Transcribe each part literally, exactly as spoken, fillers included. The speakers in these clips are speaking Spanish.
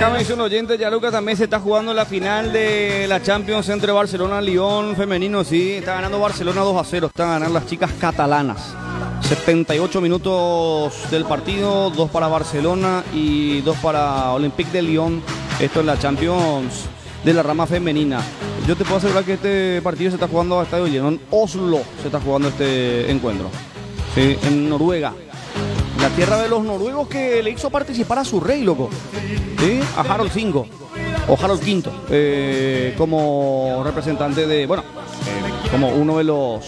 me dice un oyente, ya Lucas, también se está jugando la final de la Champions entre Barcelona y Lyon femenino. Sí, está ganando Barcelona dos a cero. Están ganando las chicas catalanas. setenta y ocho minutos del partido, dos para Barcelona y dos para Olympique de Lyon. Esto es la Champions de la rama femenina. Yo te puedo asegurar que este partido se está jugando a estadio lleno. En Oslo se está jugando este encuentro. Sí, en Noruega. La tierra de los noruegos, que le hizo participar a su rey, loco. ¿Sí? A Harald cinco. O Harald quinto. Eh, como representante de... Bueno, eh, como uno de los...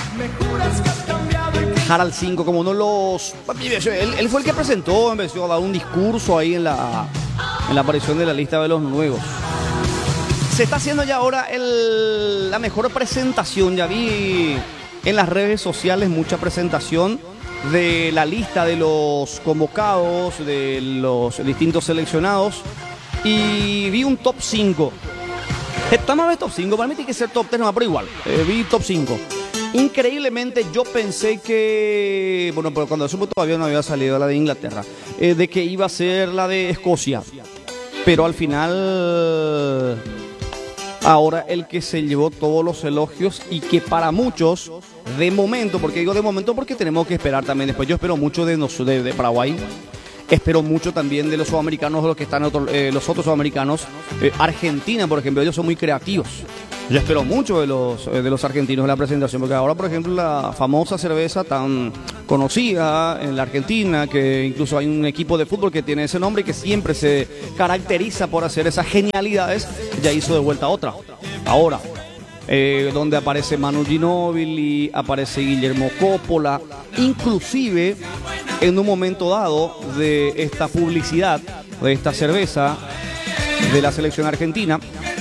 Harald cinco, como uno de los... Él, él fue el que presentó, empezó a dar un discurso ahí en la, en la aparición de la lista de los noruegos. Se está haciendo ya ahora el, la mejor presentación. Ya vi en las redes sociales mucha presentación de la lista de los convocados, de los distintos seleccionados, y vi un top cinco. Estamos en top cinco, para mí tiene que ser top tres, no, pero igual, eh, vi top cinco. Increíblemente yo pensé que, bueno, pero cuando supo todavía no había salido la de Inglaterra, eh, de que iba a ser la de Escocia, pero al final... Ahora el que se llevó todos los elogios y que para muchos, de momento, porque digo de momento porque tenemos que esperar también después. Yo espero mucho de, de, de Paraguay, espero mucho también de los sudamericanos, de los que están otro, eh, los otros sudamericanos. Eh, Argentina, por ejemplo, ellos son muy creativos. Yo espero mucho de los, eh, de los argentinos en la presentación, porque ahora, por ejemplo, la famosa cerveza tan conocida en la Argentina, que incluso hay un equipo de fútbol que tiene ese nombre y que siempre se caracteriza por hacer esas genialidades, ya hizo de vuelta otra. Ahora, eh, donde aparece Manu Ginóbili, aparece Guillermo Coppola, inclusive en un momento dado de esta publicidad, de esta cerveza de la selección argentina,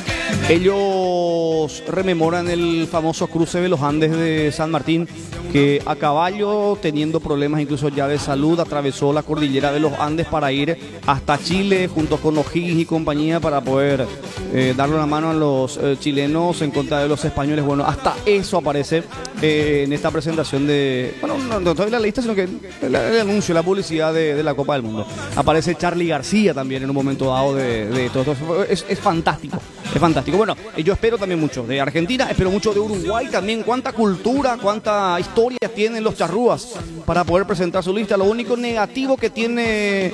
ellos rememoran el famoso cruce de los Andes de San Martín, que a caballo, teniendo problemas incluso ya de salud, atravesó la cordillera de los Andes para ir hasta Chile junto con O'Higgins y compañía para poder eh, darle una mano a los eh, chilenos en contra de los españoles. Bueno, hasta eso aparece eh, en esta presentación de... Bueno, no, no todavía la lista, sino que el, el anuncio, la publicidad de, de la Copa del Mundo. Aparece Charly García también en un momento dado de, de todo esto. Es, es fantástico, es fantástico. Bueno, yo espero también mucho de Argentina, espero mucho de Uruguay también. Cuánta cultura, cuánta historia tienen los charrúas para poder presentar su lista. Lo único negativo que tiene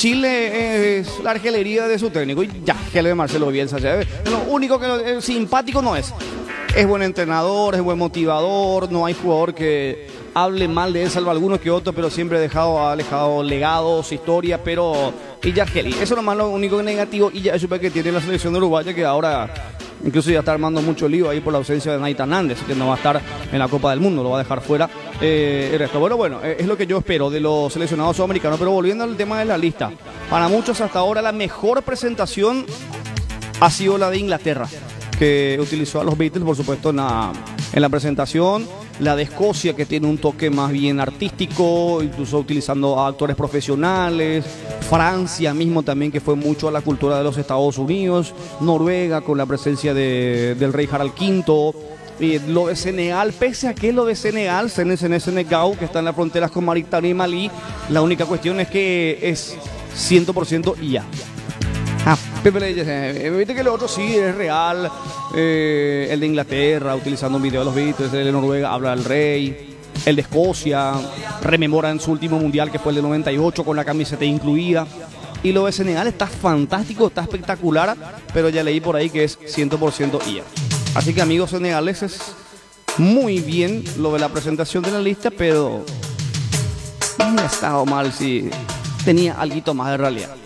Chile es la argelería de su técnico. Y ya, que le de Marcelo Bielsa. Lo único que es simpático no es. Es buen entrenador, es buen motivador. No hay jugador que hable mal de él, salvo algunos que otros, pero siempre ha dejado, ha dejado legados, historias, pero... Y ya, Kelly, eso es lo más lo único negativo. Y ya es que tiene la selección de Uruguay, que ahora incluso ya está armando mucho lío ahí por la ausencia de Nathan Nández, que no va a estar en la Copa del Mundo, lo va a dejar fuera eh, el resto. Bueno, bueno, es lo que yo espero de los seleccionados sudamericanos. Pero volviendo al tema de la lista, para muchos hasta ahora la mejor presentación ha sido la de Inglaterra, que utilizó a los Beatles, por supuesto, en la, en la presentación. La de Escocia, que tiene un toque más bien artístico, incluso utilizando a actores profesionales. Francia mismo también, que fue mucho a la cultura de los Estados Unidos. Noruega, con la presencia de, del rey Harald quinto. Y lo de Senegal, pese a que lo de Senegal, Senegal, que está en las fronteras con Mauritania y Malí, la única cuestión es que es cien por ciento I A. Ah, Pepe Leyes, eh, viste que lo otro sí es real. Eh, el de Inglaterra, utilizando un video de los Beatles. El de Noruega, habla del rey. El de Escocia, rememora en su último mundial, que fue el de noventa y ocho, con la camiseta incluida. Y lo de Senegal está fantástico, está espectacular, pero ya leí por ahí que es cien por ciento I A. Así que, amigos senegaleses, muy bien lo de la presentación de la lista, pero no ha estado mal si tenía algo más de realidad.